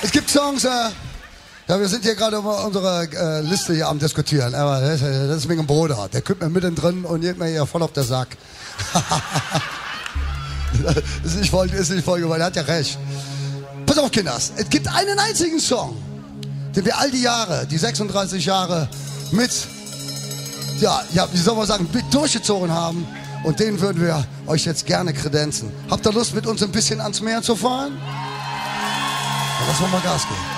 Es gibt Songs, ja, wir sind hier gerade über unsere Liste hier am Diskutieren, aber das ist wegen dem Bruder. Der kommt mir mittendrin und geht mir hier voll auf den Sack. ist nicht voll gewollt, er hat ja recht. Pass auf, Kinders, es gibt einen einzigen Song, den wir all die Jahre, die 36 Jahre mit, ja, wie soll man sagen, mit durchgezogen haben. Und den würden wir euch jetzt gerne kredenzen. Habt ihr Lust, mit uns ein bisschen ans Meer zu fahren? Dann lassen wir mal Gas geben.